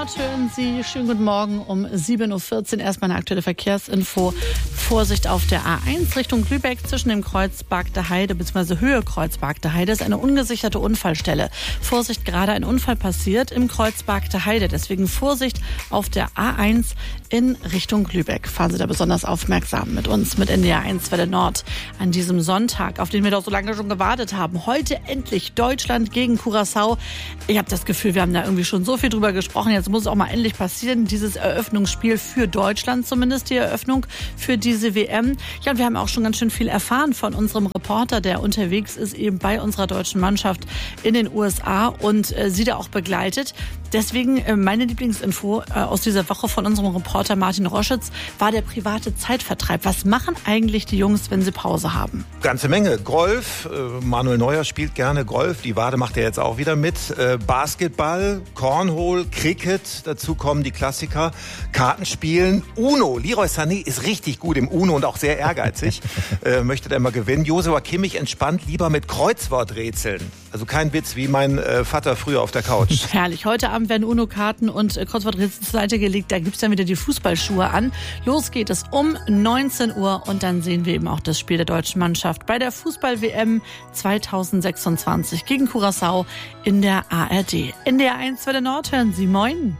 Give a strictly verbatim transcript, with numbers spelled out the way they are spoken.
Nord hören Sie. Schönen guten Morgen um sieben Uhr vierzehn. Erstmal eine aktuelle Verkehrsinfo. Vorsicht auf der A eins Richtung Lübeck zwischen dem Kreuz Bargte Heide bzw. Höhe Kreuz Bargte Heide ist eine ungesicherte Unfallstelle. Vorsicht, gerade ein Unfall passiert im Kreuz Bargte Heide. Deswegen Vorsicht auf der A eins in Richtung Lübeck. Fahren Sie da besonders aufmerksam mit uns, mit N D R eins Welle Nord an diesem Sonntag, auf den wir doch so lange schon gewartet haben. Heute endlich Deutschland gegen Curaçao. Ich habe das Gefühl, wir haben da irgendwie schon so viel drüber gesprochen. Jetzt muss es auch mal endlich passieren. Dieses Eröffnungsspiel für Deutschland, zumindest die Eröffnung für diese W M. Ja, und wir haben auch schon ganz schön viel erfahren von unserem Reporter, der unterwegs ist, eben bei unserer deutschen Mannschaft in den U S A und äh, sie da auch begleitet. Deswegen äh, meine Lieblingsinfo äh, aus dieser Woche von unserem Reporter Martin Roschitz war der private Zeitvertreib. Was machen eigentlich die Jungs, wenn sie Pause haben? Ganze Menge. Golf, äh, Manuel Neuer spielt gerne Golf, die Wade macht er jetzt auch wieder mit. Äh, Basketball, Cornhole, Cricket, dazu kommen die Klassiker, Kartenspielen, Uno. Leroy Sané ist richtig gut im Uno und auch sehr ehrgeizig, äh, möchte da immer gewinnen. Joshua Kimmich entspannt lieber mit Kreuzworträtseln. Also kein Witz, wie mein äh, Vater früher auf der Couch. Herrlich. Heute Abend werden Uno-Karten und äh, Kreuzworträtsel zur Seite gelegt. Da gibt's dann wieder die Fußballschuhe an. Los geht es um neunzehn Uhr und dann sehen wir eben auch das Spiel der deutschen Mannschaft bei der Fußball-W M zweitausendsechsundzwanzig gegen Curaçao in der A R D. N D R eins Welle Nord hören Sie. Moin.